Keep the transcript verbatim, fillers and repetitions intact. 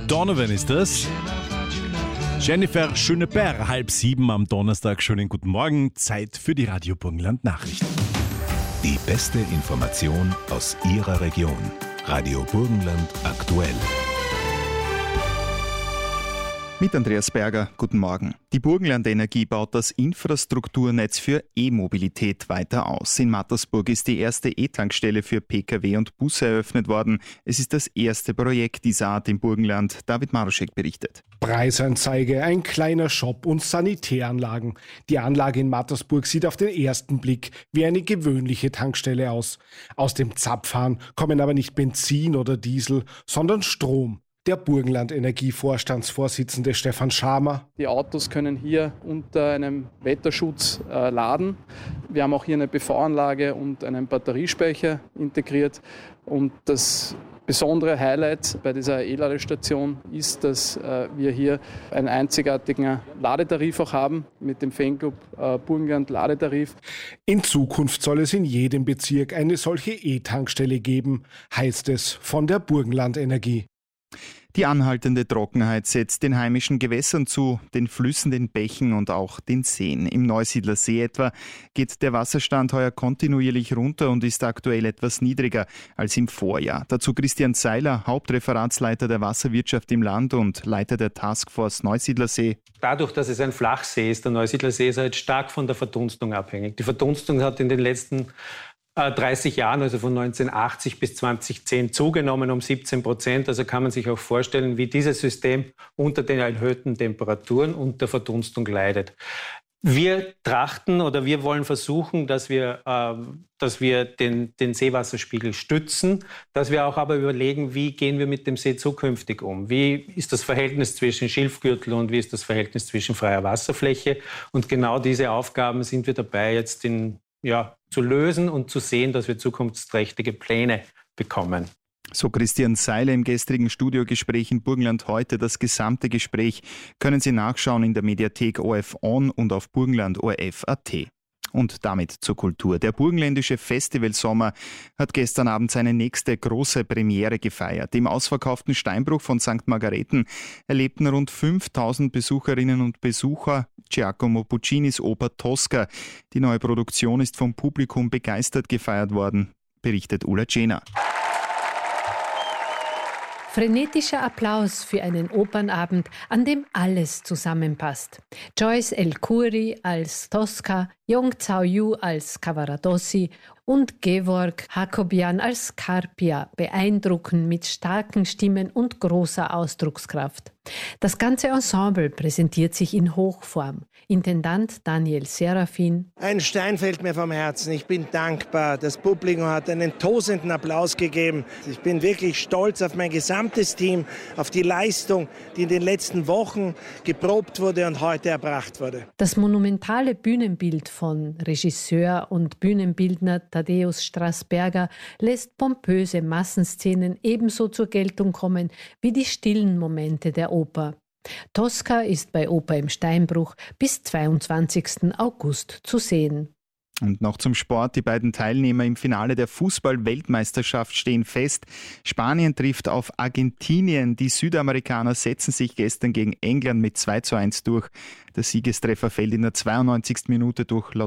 Donovan ist das. Jennifer Schöneberg, halb sieben am Donnerstag. Schönen guten Morgen. Zeit für die Radio Burgenland Nachrichten. Die beste Information aus Ihrer Region. Radio Burgenland aktuell. Mit Andreas Berger, guten Morgen. Die Burgenland Energie baut das Infrastrukturnetz für E-Mobilität weiter aus. In Mattersburg ist die erste E-Tankstelle für Pkw und Busse eröffnet worden. Es ist das erste Projekt dieser Art im Burgenland. David Maruschek berichtet. Preisanzeige, ein kleiner Shop und Sanitäranlagen. Die Anlage in Mattersburg sieht auf den ersten Blick wie eine gewöhnliche Tankstelle aus. Aus dem Zapfhahn kommen aber nicht Benzin oder Diesel, sondern Strom. Der Burgenland Energie-Vorstandsvorsitzende Stefan Schamer. Die Autos können hier unter einem Wetterschutz äh, laden. Wir haben auch hier eine P V-Anlage und einen Batteriespeicher integriert. Und das besondere Highlight bei dieser E-Ladestation ist, dass äh, wir hier einen einzigartigen Ladetarif auch haben mit dem Fanclub äh, Burgenland Ladetarif. In Zukunft soll es in jedem Bezirk eine solche E-Tankstelle geben, heißt es von der Burgenland Energie. Die anhaltende Trockenheit setzt den heimischen Gewässern zu, den Flüssen, den Bächen und auch den Seen. Im Neusiedler See etwa geht der Wasserstand heuer kontinuierlich runter und ist aktuell etwas niedriger als im Vorjahr. Dazu Christian Seiler, Hauptreferatsleiter der Wasserwirtschaft im Land und Leiter der Taskforce Neusiedler See. Dadurch, dass es ein Flachsee ist, der Neusiedler See ist halt stark von der Verdunstung abhängig. Die Verdunstung hat in den letzten dreißig Jahren, also von neunzehnhundertachtzig bis zweitausendzehn, zugenommen um siebzehn Prozent. Also kann man sich auch vorstellen, wie dieses System unter den erhöhten Temperaturen und der Verdunstung leidet. Wir trachten oder wir wollen versuchen, dass wir, äh, dass wir den, den Seewasserspiegel stützen, dass wir auch aber überlegen, wie gehen wir mit dem See zukünftig um? Wie ist das Verhältnis zwischen Schilfgürtel und wie ist das Verhältnis zwischen freier Wasserfläche? Und genau diese Aufgaben sind wir dabei jetzt in Ja, zu lösen und zu sehen, dass wir zukunftsträchtige Pläne bekommen. So Christian Seiler im gestrigen Studiogespräch in Burgenland heute. Das gesamte Gespräch können Sie nachschauen in der Mediathek O F On und auf burgenland O R F Punkt A T. Und damit zur Kultur. Der burgenländische Festivalsommer hat gestern Abend seine nächste große Premiere gefeiert. Im ausverkauften Steinbruch von Sankt Margareten erlebten rund fünftausend Besucherinnen und Besucher Giacomo Puccinis Oper Tosca. Die neue Produktion ist vom Publikum begeistert gefeiert worden, berichtet Ulla Cena. Frenetischer Applaus für einen Opernabend, an dem alles zusammenpasst. Joyce El-Khoury als Tosca, Yong Zhao-yu als Cavaradossi und Gevorg Hakobian als Carpia beeindrucken mit starken Stimmen und großer Ausdruckskraft. Das ganze Ensemble präsentiert sich in Hochform. Intendant Daniel Serafin. Ein Stein fällt mir vom Herzen. Ich bin dankbar. Das Publikum hat einen tosenden Applaus gegeben. Ich bin wirklich stolz auf mein gesamtes Team, auf die Leistung, die in den letzten Wochen geprobt wurde und heute erbracht wurde. Das monumentale Bühnenbild von Regisseur und Bühnenbildner Tadeusz Strassberger lässt pompöse Massenszenen ebenso zur Geltung kommen wie die stillen Momente der Oper. Tosca ist bei Oper im Steinbruch bis zweiundzwanzigsten August zu sehen. Und noch zum Sport. Die beiden Teilnehmer im Finale der Fußball-Weltmeisterschaft stehen fest. Spanien trifft auf Argentinien. Die Südamerikaner setzen sich gestern gegen England mit zwei zu eins durch. Der Siegestreffer fällt in der zweiundneunzigsten Minute durch